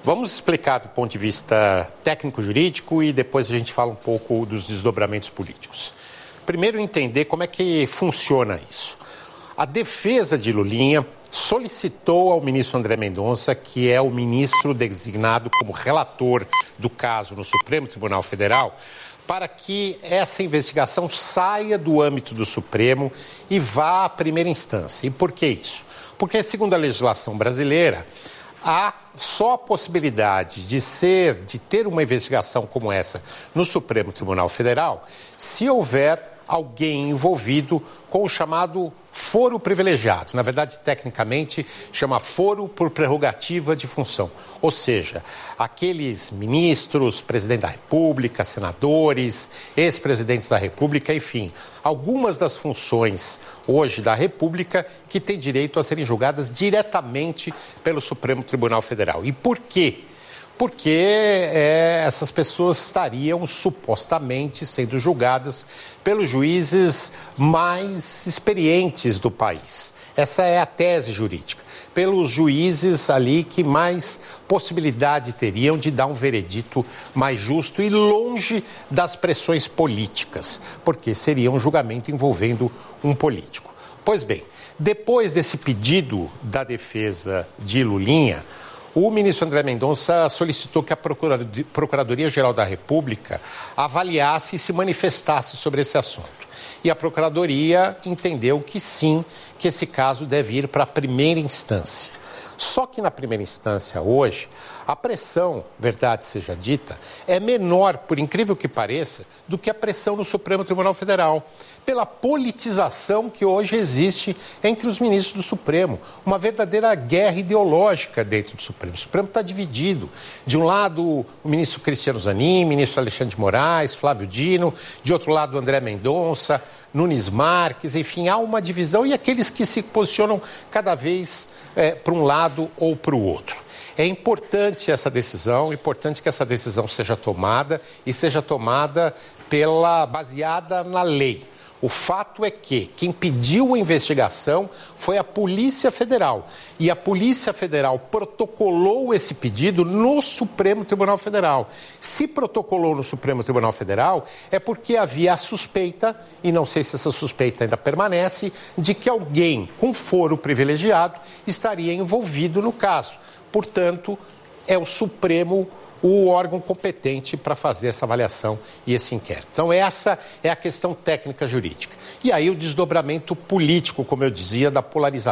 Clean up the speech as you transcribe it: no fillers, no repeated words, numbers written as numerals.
Vamos explicar do ponto de vista técnico-jurídico e depois a gente fala um pouco dos desdobramentos políticos. Primeiro, entender como é que funciona isso. A defesa de Lulinha solicitou ao ministro André Mendonça, que é o ministro designado como relator do caso no Supremo Tribunal Federal, para que essa investigação saia do âmbito do Supremo e vá à primeira instância. E por que isso? Porque, segundo a legislação brasileira, há só a possibilidade de ter uma investigação como essa no Supremo Tribunal Federal se houver alguém envolvido com o chamado foro privilegiado. Na verdade, tecnicamente, chama foro por prerrogativa de função. Ou seja, aqueles ministros, presidente da República, senadores, ex-presidentes da República, enfim, algumas das funções hoje da República que têm direito a serem julgadas diretamente pelo Supremo Tribunal Federal. E por quê? Porque essas pessoas estariam supostamente sendo julgadas pelos juízes mais experientes do país. Essa é a tese jurídica. Pelos juízes ali que mais possibilidade teriam de dar um veredito mais justo e longe das pressões políticas, porque seria um julgamento envolvendo um político. Pois bem, depois desse pedido da defesa de Lulinha, o ministro André Mendonça solicitou que a Procuradoria-Geral da República avaliasse e se manifestasse sobre esse assunto. E a Procuradoria entendeu que sim, que esse caso deve ir para a primeira instância. Só que na primeira instância hoje, a pressão, verdade seja dita, é menor, por incrível que pareça, do que a pressão no Supremo Tribunal Federal, pela politização que hoje existe entre os ministros do Supremo. Uma verdadeira guerra ideológica dentro do Supremo. O Supremo está dividido. De um lado, o ministro Cristiano Zanin, ministro Alexandre de Moraes, Flávio Dino, de outro lado, André Mendonça, Nunes Marques, enfim, há uma divisão e aqueles que se posicionam cada vez para um lado ou para o outro. É importante essa decisão, é importante que essa decisão seja tomada e seja tomada baseada na lei. O fato é que quem pediu a investigação foi a Polícia Federal. E a Polícia Federal protocolou esse pedido no Supremo Tribunal Federal. Se protocolou no Supremo Tribunal Federal, é porque havia a suspeita, e não sei se essa suspeita ainda permanece, de que alguém com foro privilegiado estaria envolvido no caso. Portanto, é o Supremo o órgão competente para fazer essa avaliação e esse inquérito. Então, essa é a questão técnica jurídica. E aí o desdobramento político, como eu dizia, da polarização